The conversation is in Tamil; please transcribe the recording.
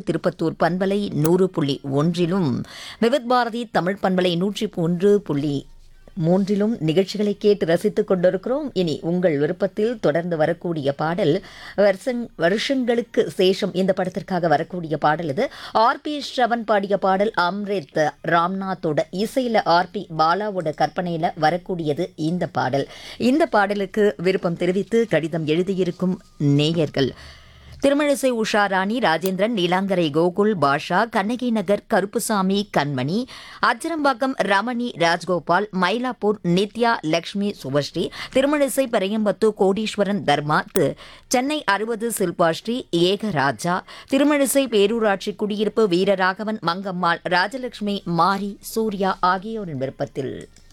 திருப்பத்தூர் பண்பலை 100.1 விவித் பாரதி தமிழ் பண்பலை 101.3 நிகழ்ச்சிகளை கேட்டு ரசித்துக் கொண்டிருக்கிறோம். இனி உங்கள் விருப்பத்தில் தொடர்ந்து வரக்கூடிய பாடல் வருஷங்களுக்கு சேஷம் இந்த படத்திற்காக வரக்கூடிய பாடல் இது. ஆர்.பி. ஸ்ரவன் பாடிய பாடல். அம்ரித் ராம்நாத்தோட இசையில ஆர்.பி. பாலாவோட கற்பனையில வரக்கூடியது இந்த பாடல். இந்த பாடலுக்கு விருப்பம் தெரிவித்து கடிதம் எழுதியிருக்கும் நேயர்கள் திருமழிசை உஷா ராணி, ராஜேந்திரன், நீலாங்கரை கோகுல், பாஷா, கண்ணகி நகர் கருப்புசாமி, கண்மணி, அச்சரம்பாக்கம் ரமணி, ராஜ்கோபால், மயிலாப்பூர் நித்யா, லக்ஷ்மி, சுபஸ்ரீ, திருமழிசை பெரியம்பத்து, கோடீஸ்வரன், தர்மா, சென்னை 60 சில்பாஸ்ரீ, ஏகராஜா, திருமழிசை பேரூராட்சி குடியிருப்பு வீரராகவன், மங்கம்மாள், ராஜலட்சுமி, மாரி, சூர்யா ஆகியோரின் விருப்பத்தில்